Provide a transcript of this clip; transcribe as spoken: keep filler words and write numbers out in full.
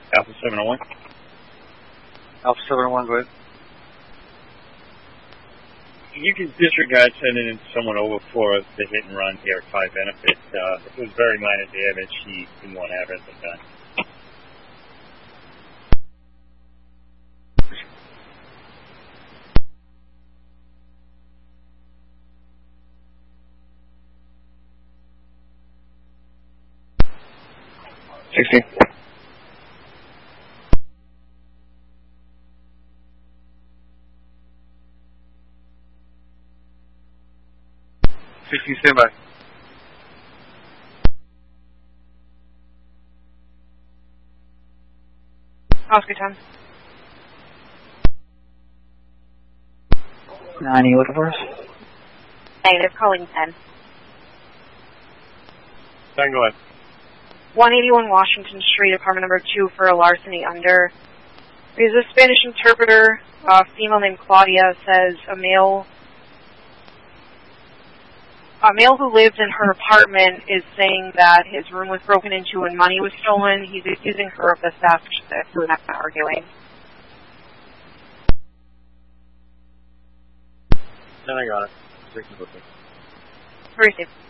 Alpha seven oh one. Alpha seven oh one, go ahead. You can disregard sending someone over for the hit and run here at five benefits. Uh, it was very minor damage. He didn't want to have anything done. sixteen. sixteen, stand by. Oscar ten. nine, are you looking for us? Negative, calling ten. ten, go ahead. one eighty-one Washington Street, apartment number two for a larceny under. There's a Spanish interpreter, a female named Claudia, says a male a male who lives in her apartment is saying that his room was broken into and money was stolen. He's accusing her of the theft, so we're not arguing. Then I got it. six, Receive.